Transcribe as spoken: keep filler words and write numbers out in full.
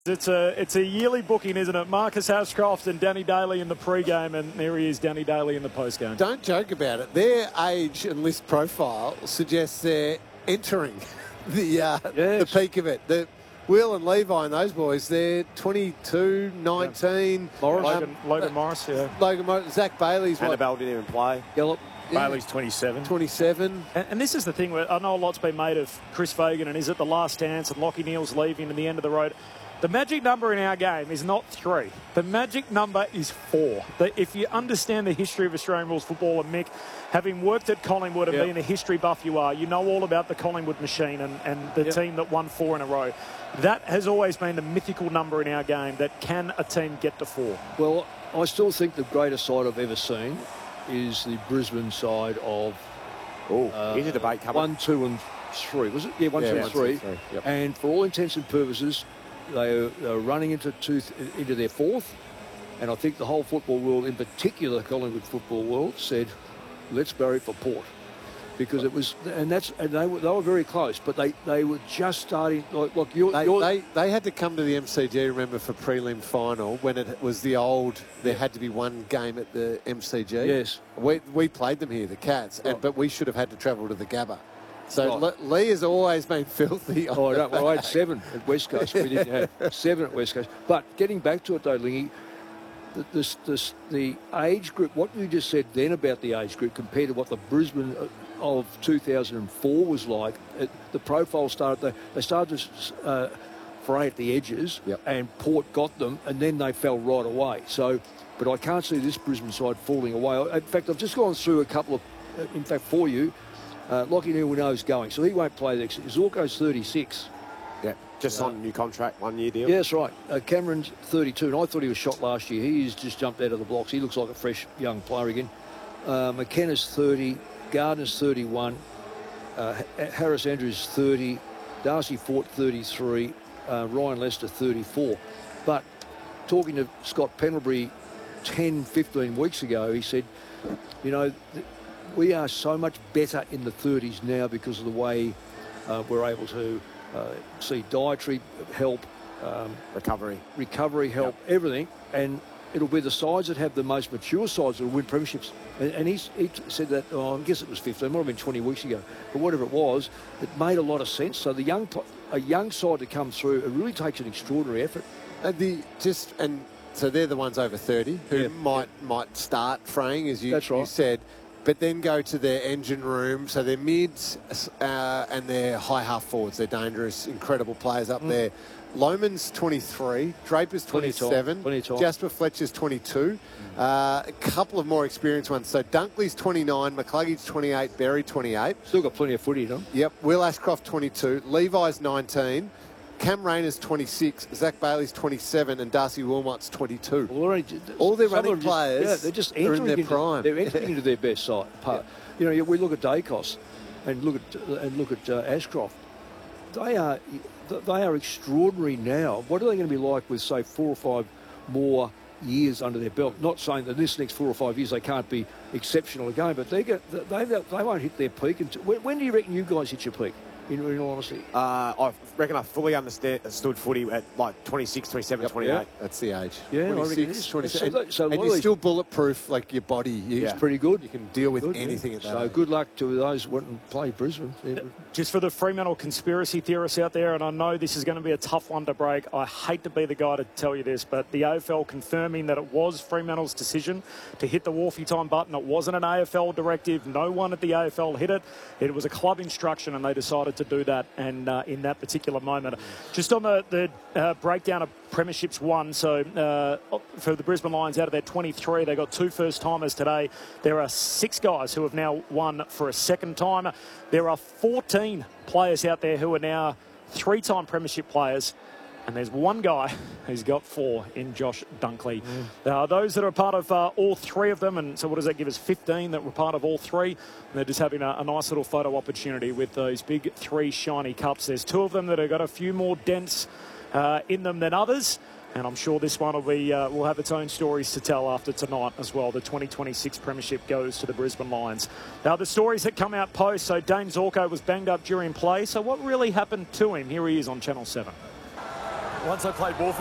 It's a it's a yearly booking, isn't it? Marcus Ashcroft and Danny Daly in the pre-game, and there he is, Danny Daly in the post-game. Don't joke about it. Their age and list profile suggests they're entering the uh, yes. the peak of it. The Will and Levi and those boys, they're twenty-two, nineteen. Yeah. Morris, um, Logan, Logan uh, Morris, yeah. Logan Morris, Zach Bailey's Annabelle didn't even play. Gallop. Yeah. Bailey's twenty-seven. twenty-seven. And, and this is the thing, where I know a lot's been made of Chris Fagan and is it the last dance and Lockie Neal's leaving and the end of the road. The magic number in our game is not three. The magic number is four. The, if you understand the history of Australian rules football, and Mick, having worked at Collingwood and yep. being a history buff you are, you know all about the Collingwood machine and, and the yep. team that won four in a row. That has always been the mythical number in our game, that can a team get to four? Well, I still think the greatest side I've ever seen is the Brisbane side of oh, uh, here's a debate coming. one, two and three. Was it? Yeah, one, yeah, two, one, and three. two, three. Yep. And for all intents and purposes, they are, are running into two, into their fourth, and I think the whole football world, in particular the Collingwood football world, said, let's bury it for Port. Because it was, and that's, and they were, they were very close, but they, they were just starting. Like, look, you're, they, you're, they they had to come to the M C G. Remember, for prelim final when it was the old. There had to be one game at the M C G. Yes, we we played them here, the Cats, right. and but we should have had to travel to the Gabba. So right. Lee has always been filthy. Oh, I, don't, well, I had seven at West Coast. We didn't have seven at West Coast. But getting back to it, though, Lingy, the, the, the, the age group, what you just said then about the age group compared to what the Brisbane of two thousand four was like, it, the profile started, they, they started to uh, fray at the edges, yep. and Port got them, and then they fell right away. So, but I can't see this Brisbane side falling away. In fact, I've just gone through a couple of, in fact, for you, Uh, Lockie Neal we know is going, so he won't play next. Zorko's thirty-six. Yeah, just uh, signed a new contract, one year deal. Yeah, that's right. Uh, Cameron's thirty-two, and I thought he was shot last year. He's just jumped out of the blocks. He looks like a fresh young player again. Uh, McKenna's thirty, Gardner's thirty-one, uh, Harris Andrews thirty, Darcy Fort thirty-three, uh, Ryan Lester thirty-four. But talking to Scott Pendlebury ten, fifteen weeks ago, he said, you know, th- we are so much better in the thirties now because of the way uh, we're able to uh, see dietary help, um, recovery, recovery help, yep. everything, and it'll be the sides that have the most mature sides that will win premierships. And, and he's, he said that, oh, I guess it was fifteen, it might have been twenty weeks ago, but whatever it was, it made a lot of sense. So the young, a young side to come through, it really takes an extraordinary effort. And the just and so they're the ones over thirty who yeah. might yeah. might start fraying, as you, That's right. you said. But then go to their engine room. So they're mids uh, and they're high half forwards. They're dangerous, incredible players up mm. there. Loman's twenty-three, Draper's twenty-seven, Jasper Fletcher's twenty-two. Mm. Uh, a couple of more experienced ones. So Dunkley's twenty-nine, McCluggage twenty-eight, Berry twenty-eight. Still got plenty of footy, don't Yep. Will Ashcroft twenty-two, Levi's nineteen. Cam Rayner's twenty-six, Zach Bailey's twenty-seven, and Darcy Wilmot's twenty-two. Well, already, all their running players just, yeah, they're just are in their into, prime. They're entering into their best side part. Yeah. You know, we look at Dacos and look at and look at uh, Ashcroft. They are they are extraordinary now. What are they going to be like with, say, four or five more years under their belt? Not saying that this next four or five years they can't be exceptional again, but they get they they won't hit their peak until. When, when do you reckon you guys hit your peak? In, in all honesty, uh, I reckon I fully understood footy at like twenty-six, twenty-seven, yep, twenty-eight. Yeah. That's the age. Yeah, twenty-six, twenty-seven. So, so and, and you're still bulletproof, like your body. You, it's pretty good. You can deal with good, anything yeah. at that So age. good luck to those who went and played Brisbane. Yeah. Just for the Fremantle conspiracy theorists out there, and I know this is going to be a tough one to break. I hate to be the guy to tell you this, but the A F L confirming that it was Fremantle's decision to hit the Wharfie time button. It wasn't an A F L directive. No one at the A F L hit it. It was a club instruction, and they decided to do that. And uh, in that particular moment, just on the, the uh, breakdown of premierships won. So uh, for the Brisbane Lions, out of their twenty-three, they got two first-timers today. There are six guys who have now won for a second time. There are fourteen players out there who are now three-time premiership players. And there's one guy who's got four in Josh Dunkley. Mm. There are those that are part of uh, all three of them. And so what does that give us? fifteen that were part of all three. And they're just having a, a nice little photo opportunity with those big three shiny cups. There's two of them that have got a few more dents uh, in them than others. And I'm sure this one will be uh, will have its own stories to tell after tonight as well. The twenty twenty-six premiership goes to the Brisbane Lions. Now, the stories that come out post. So Dane Zorko was banged up during play. So what really happened to him? Here he is on Channel seven. once I played Wolfie